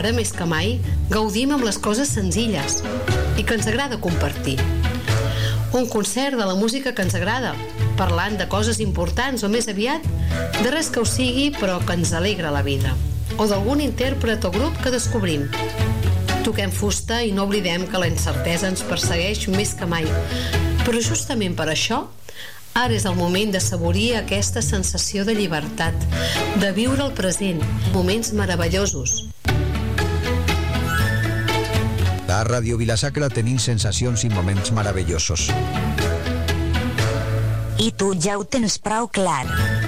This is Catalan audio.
Ara, més que mai, gaudim amb les coses senzilles i que ens agrada compartir. Un concert de la música que ens agrada, parlant de coses importants o més aviat de res que ho sigui però que ens alegra la vida, o d'algun intèrpret o grup que descobrim. Toquem fusta i no oblidem que la incertesa ens persegueix més que mai, però justament per això ara és el moment de saborir aquesta sensació de llibertat, de viure el present, moments meravellosos. A Ràdio Vila-sacra tenim sensacions i moments meravellosos. I tu ja ho tens prou clar.